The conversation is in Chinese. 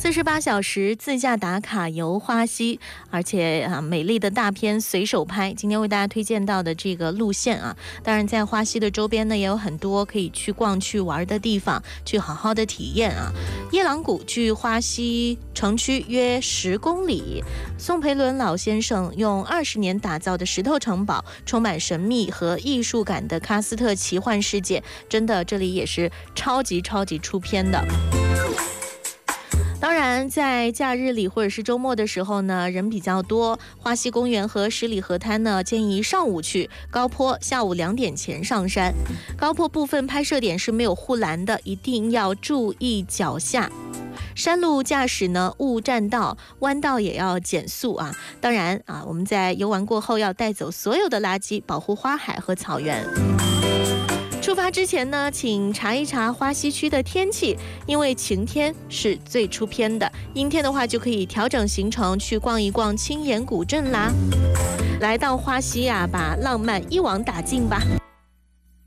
48小时自驾打卡游花溪，而且美丽的大片随手拍。今天为大家推荐到的这个路线啊，当然在花溪的周边呢也有很多可以去逛去玩的地方，去好好的体验啊。夜郎谷距花溪城区约10公里，宋培伦老先生用20年打造的石头城堡，充满神秘和艺术感的喀斯特奇幻世界，真的这里也是超级出片的。当然在假日里或者是周末的时候呢，人比较多，花溪公园和十里河滩呢建议上午去，高坡下午2点前上山。高坡部分拍摄点是没有护栏的，一定要注意脚下。山路驾驶呢，勿占道，弯道也要减速啊。当然啊，我们在游玩过后要带走所有的垃圾，保护花海和草原。出发之前呢，请查一查花溪区的天气，因为晴天是最出片的，阴天的话就可以调整行程去逛一逛青岩古镇啦。来到花溪啊，把浪漫一网打尽吧。